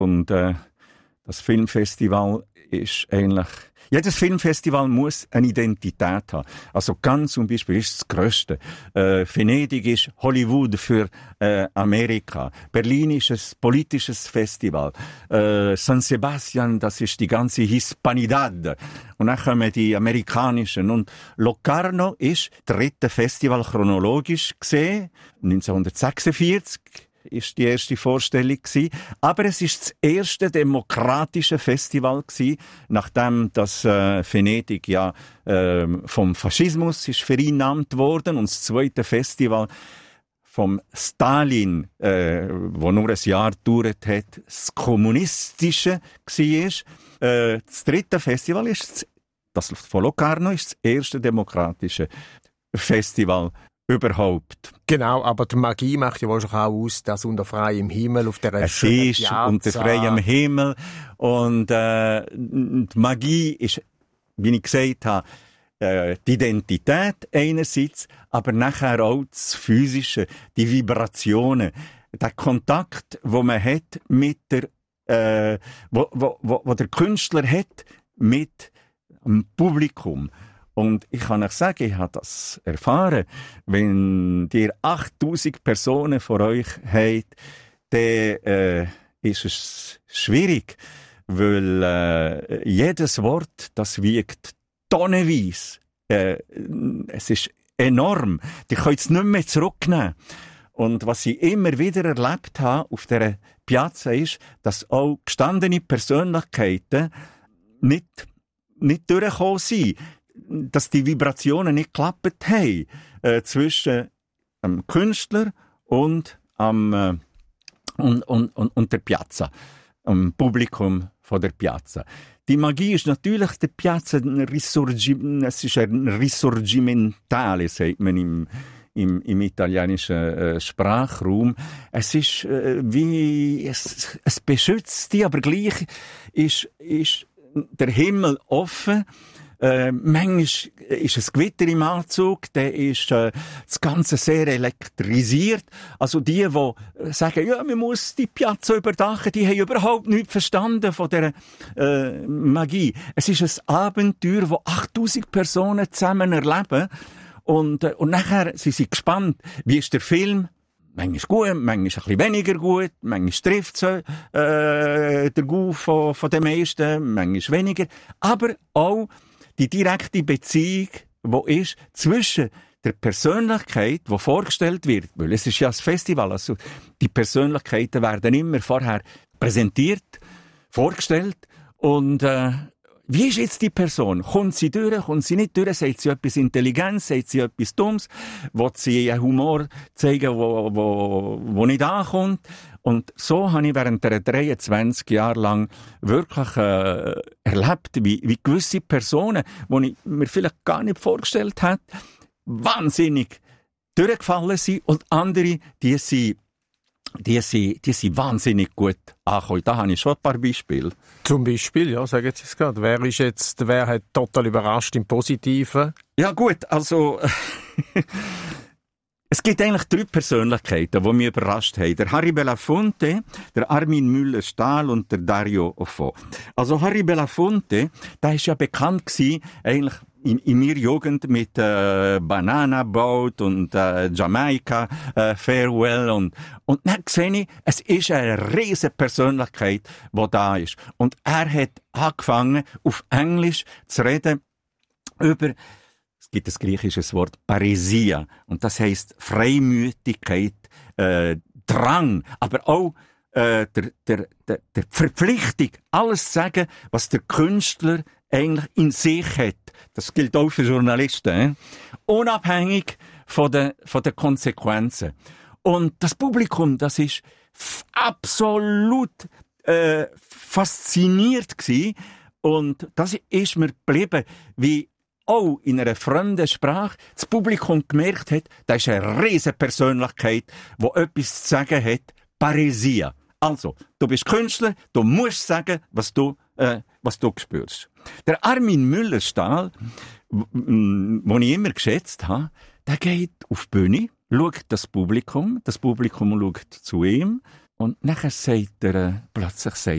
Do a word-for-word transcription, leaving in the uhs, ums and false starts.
Und äh, das Filmfestival ist eigentlich... Jedes Filmfestival muss eine Identität haben. Also Cannes zum Beispiel ist das Grösste. Äh, Venedig ist Hollywood für äh, Amerika. Berlin ist ein politisches Festival. Äh, San Sebastian, das ist die ganze Hispanidad. Und dann kommen die amerikanischen. Und Locarno ist das dritte Festival chronologisch gesehen, neunzehnhundertsechsundvierzig. Ist die erste Vorstellung gewesen. Aber es ist das erste demokratische Festival gewesen, nachdem das äh, Venedig ja äh, vom Faschismus ist vereinnahmt worden und das zweite Festival vom Stalin, äh, wo nur ein Jahr gedauert hat, das kommunistische war. Äh, das dritte Festival ist das, das von Locarno ist das erste demokratische Festival überhaupt. Genau, aber die Magie macht ja wahrscheinlich auch aus, dass unter freiem Himmel auf der Es ist Piazza. Unter freiem Himmel und äh, die Magie ist, wie ich gesagt habe, äh, die Identität einerseits, aber nachher auch das Physische, die Vibrationen, der Kontakt, wo man hat mit der, äh, wo, wo, wo, wo der Künstler hat mit dem Publikum. Und ich kann euch sagen, ich habe das erfahren, wenn ihr achttausend Personen vor euch habt, dann äh, ist es schwierig, weil äh, jedes Wort, das wiegt tonnenweise. Äh, es ist enorm. Die könnt es nicht mehr zurücknehmen. Und was ich immer wieder erlebt habe auf dieser Piazza ist, dass auch gestandene Persönlichkeiten nicht, nicht durchgekommen sind. Dass die Vibrationen nicht geklappt haben äh, zwischen dem Künstler und, am, äh, und, und, und, und der Piazza, dem Publikum von der Piazza. Die Magie ist natürlich der Piazza, ein Risorgi- es ist ein Risorgimentale, sagt man im, im, im italienischen äh, Sprachraum. Es ist äh, wie, es, es beschützt die, aber gleich ist, ist der Himmel offen. Äh, manchmal ist ein Gewitter im Anzug, der ist äh, das Ganze sehr elektrisiert. Also die, die sagen, ja, man muss die Piazza überdachen, die haben überhaupt nichts verstanden von dieser äh, Magie. Es ist ein Abenteuer, das achttausend Personen zusammen erleben. Und, äh, und nachher sind sie gespannt, wie ist der Film? Manchmal gut, manchmal ein bisschen weniger gut, manchmal trifft es äh, der Gau von, von den meisten, manchmal weniger. Aber auch die direkte Beziehung, die ist zwischen der Persönlichkeit, die vorgestellt wird, weil es ist ja ein Festival, also die Persönlichkeiten werden immer vorher präsentiert, vorgestellt und äh, wie ist jetzt die Person? Kommt sie durch, kommt sie nicht durch? Sagt sie etwas Intelligenz? Sagt sie etwas Dummes? Will sie einen Humor zeigen, wo, wo, wo nicht ankommt? Und so habe ich während der dreiundzwanzig Jahre lang wirklich äh, erlebt, wie, wie gewisse Personen, die ich mir vielleicht gar nicht vorgestellt hätte, wahnsinnig durchgefallen sind und andere, die sind Die sind, die sind wahnsinnig gut angekommen. Da habe ich schon ein paar Beispiele. Zum Beispiel, ja, sagen Sie es gerade. Wer ist jetzt, wer hat total überrascht im Positiven? Ja gut, also es gibt eigentlich drei Persönlichkeiten, die mich überrascht haben. Der Harry Belafonte, der Armin Müller-Stahl und der Dario Fo. Also Harry Belafonte, der ist ja bekannt gewesen, eigentlich in, in meiner Jugend mit äh, Banana Boat und äh, Jamaika äh, Farewell und und dann sehe ich, es ist eine riesige Persönlichkeit, die da ist. Und er hat angefangen, auf Englisch zu reden über, es gibt das griechische Wort Paresia und das heisst Freimütigkeit, äh, Drang, aber auch äh, der, der, der, der Verpflichtung, alles zu sagen, was der Künstler eigentlich in sich hat. Das gilt auch für Journalisten, eh? Unabhängig von den, von den Konsequenzen. Und das Publikum, das ist f- absolut äh, fasziniert gewesen. Und das ist mir geblieben, wie auch in einer fremden Sprache das Publikum gemerkt hat, da ist eine riesige Persönlichkeit, die etwas zu sagen hat, Paresia. Also, du bist Künstler, du musst sagen, was du, äh, was du spürst. Der Armin Müller-Stahl, den ich immer geschätzt habe, der geht auf die Bühne, schaut das Publikum, das Publikum schaut zu ihm und nachher sagt er, äh, plötzlich sagt